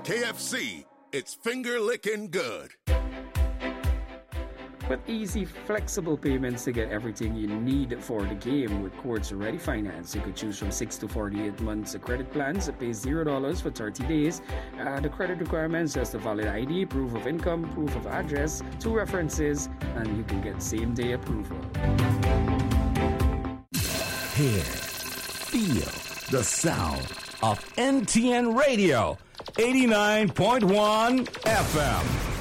KFC, it's finger-licking good. With easy, flexible payments to get everything you need for the game with Quartz Ready Finance. You could choose from 6 to 48 months of credit plans that pay $0 for 30 days. The credit requirements, just a valid ID, proof of income, proof of address, 2 references, and you can get same-day approval. Hear, feel the sound of NTN Radio, 89.1 FM.